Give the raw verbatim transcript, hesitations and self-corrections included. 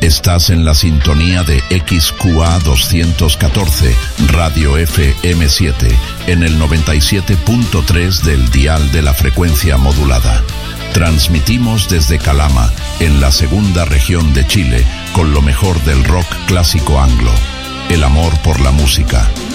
Estás en la sintonía de X Q A doscientos catorce, Radio F M siete, en el noventa y siete punto tres del dial de la frecuencia modulada. Transmitimos desde Calama, en la segunda región de Chile, con lo mejor del rock clásico anglo. El amor por la música,